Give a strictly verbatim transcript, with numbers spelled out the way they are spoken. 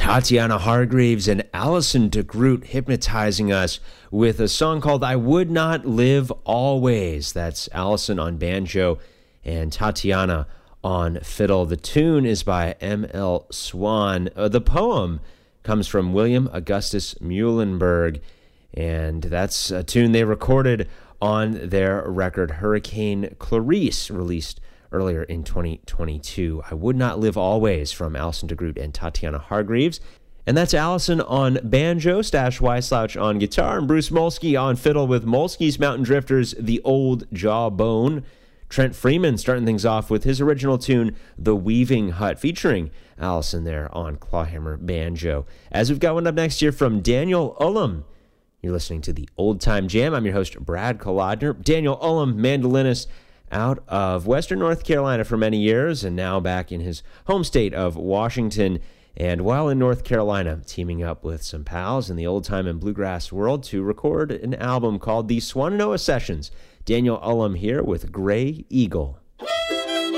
Tatiana Hargreaves and Alison DeGroot hypnotizing us with a song called I Would Not Live Always. That's Alison on banjo and Tatiana on fiddle. The tune is by M L Swan. Uh, the poem comes from William Augustus Muhlenberg, and that's a tune they recorded on their record Hurricane Clarice, released earlier in twenty twenty-two. I Would Not Live Always from Alison DeGroot and Tatiana Hargreaves. And that's Alison on banjo, Stash Weisslouch on guitar, and Bruce Molsky on fiddle with Molsky's Mountain Drifters, The Old Jawbone. Trent Freeman starting things off with his original tune, The Weaving Hut, featuring Alison there on clawhammer banjo. As we've got one up next here from Daniel Ullum. You're listening to the Old Time Jam. I'm your host, Brad Kolodner. Daniel Ullum, mandolinist, out of Western North Carolina for many years, and now back in his home state of Washington. And while in North Carolina, teaming up with some pals in the old time and bluegrass world to record an album called the Swannanoa Sessions. Daniel Ullum here with Gray Eagle.